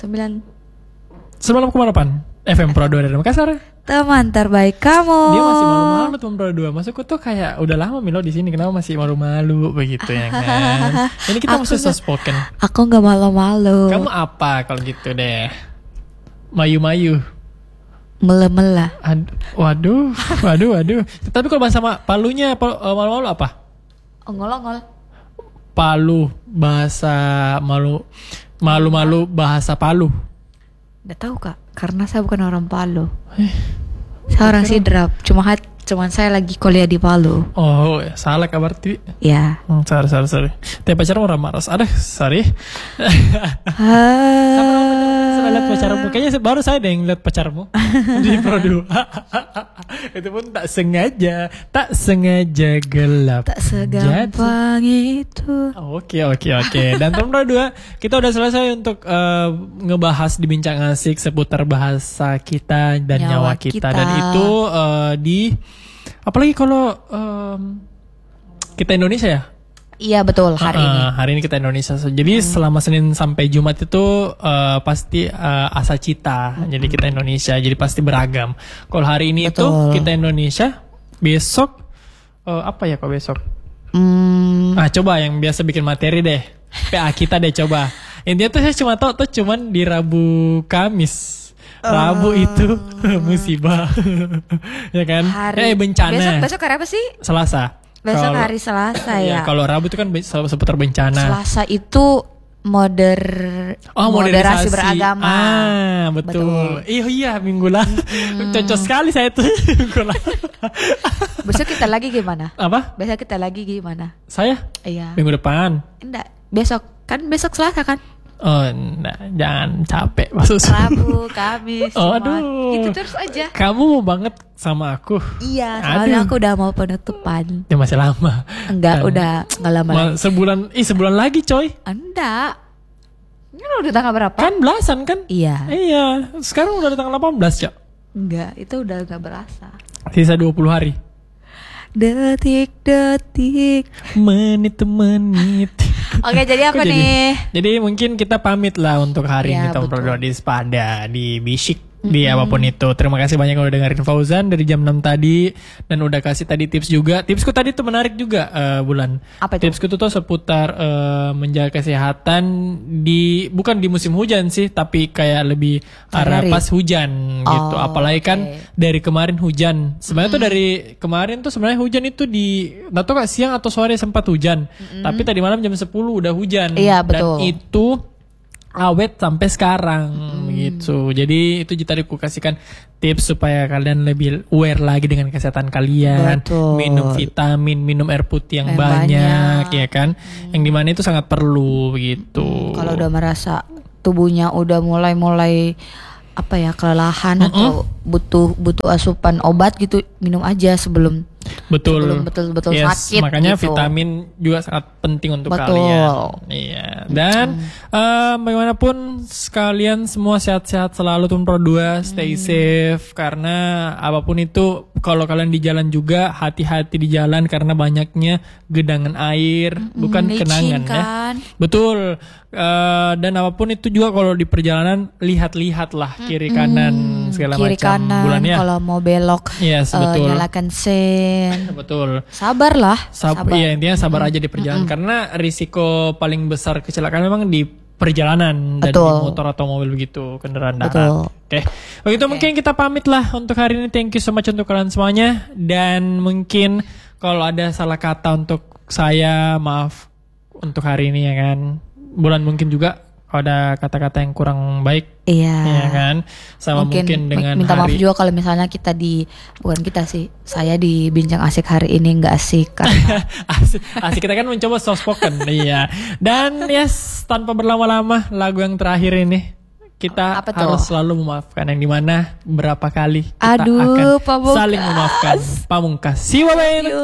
96,8 FM Pro 2 dari Makassar. Teman terbaik kamu. Dia masih malu-malu teman Pro 2. Maksudku tuh kayak udah lama Milo di sini, kenapa masih malu-malu begitu ya kan? Ini kita mesti soft spoken. Aku nggak malu-malu. Kamu apa kalau gitu deh? Mayu-mayu. Mele-mele. Waduh. Tapi kalau bahasa Palunya malu-malu apa? Ongol-ongol. Palu bahasa malu-malu bahasa Palu. Nggak tahu Kak, karena saya bukan orang Palu. Saya orang Sidrap. Cuman saya lagi kuliah di Palu. Oh, salah kabar berarti. Ya. Sorry. Tapi pacarmu orang Maros. Sorry. Lihat pacarmu, kayaknya baru saya deh yang lihat pacarmu di Pro 2. Itu pun tak sengaja gelap. Tak segampang itu. Oke. Dan Pro 2 kita udah selesai untuk ngebahas di Bincang Asik seputar bahasa kita dan nyawa kita. Dan itu apalagi kalau kita Indonesia ya. Iya betul hari ini. Hari ini kita Indonesia. Jadi selama Senin sampai Jumat itu pasti asa cita. Jadi kita Indonesia. Jadi pasti beragam. Kalau hari ini itu kita Indonesia. Besok apa ya kok besok? Coba yang biasa bikin materi deh. PA kita deh coba. Intinya tuh saya cuma tahu tuh cuman di Rabu Kamis. Rabu itu musibah. Ya kan? Bencana. Besok hari apa sih? Selasa. Besok hari Selasa ya. Kalau Rabu itu kan seputar bencana. Selasa itu moderasi beragama. Betul. Iya minggu lalu. Cocok sekali saya tuh. Besok kita lagi gimana? Apa? Besok kita lagi gimana? Saya? Iya. Minggu depan. Enggak, besok Selasa kan? Oh, enggak, jangan capek maksud Rabu, Kamis, aduh. Itu terus aja. Kamu mau banget sama aku? Iya, soalnya aku udah mau penutupan. Ya masih lama. Enggak lama lagi. Sebulan lagi coy. Enggak. Ini udah tanggal berapa? Kan belasan kan? Iya. Sekarang udah tanggal 18 cok. Enggak, itu udah gak berasa. Sisa 20 hari. Detik-detik, menit. Oke, jadi apa nih? Jadi mungkin kita pamit lah untuk hari ini Tom Pro di Spada, di Bisik, di apapun itu. Terima kasih banyak udah dengerin Fauzan dari jam 6 tadi dan udah kasih tadi tips juga. Tipsku tadi tuh menarik juga Bulan. Apa itu? Tipsku tuh seputar menjaga kesehatan bukan di musim hujan sih, tapi kayak lebih arah pas hujan gitu. Apalagi kan dari kemarin hujan. Sebenarnya tuh dari kemarin tuh sebenarnya hujan itu nggak tahu kak siang atau sore sempat hujan. Tapi tadi malam jam 10 udah hujan. Iya, betul. Dan itu awet sampai sekarang gitu. Jadi itu tadi aku kasihkan tips supaya kalian lebih aware lagi dengan kesehatan kalian. Betul. Minum vitamin, minum air putih yang banyak ya kan. Yang dimana itu sangat perlu gitu. Kalau udah merasa tubuhnya udah mulai kelelahan atau butuh asupan obat gitu, minum aja sebelum betul sakit. Makanya gitu. Vitamin juga sangat penting untuk kalian. Iya. Dan bagaimanapun sekalian semua sehat-sehat selalu Tom Pro 2, stay safe karena apapun itu kalau kalian di jalan juga hati-hati di jalan karena banyaknya gedangan air, bukan kenangan kan? Ya. Betul. Dan apapun itu juga kalau di perjalanan lihat-lihatlah kiri kanan segala kiri macam. kanan Bulan ya. Kalau mau belok betul. nyalakan sen. Betul. Sabar. Iya intinya sabar aja di perjalanan karena risiko paling besar kecelakaan memang di perjalanan dan di motor atau mobil begitu, kendaraan darat. Oke. Begitu mungkin kita pamit lah untuk hari ini. Thank you so much untuk kalian semuanya dan mungkin kalau ada salah kata untuk saya maaf untuk hari ini ya kan. Bulan mungkin juga kalau ada kata-kata yang kurang baik. Iya. Ya kan. Sama mungkin dengan minta maaf juga kalau misalnya saya di Bincang Asik hari ini nggak asik karena asik kita kan mencoba soft spoken. Iya. Dan tanpa berlama-lama lagu yang terakhir ini kita harus selalu memaafkan, yang dimana berapa kali kita akan saling memaafkan. Pamungkas. See you, bye.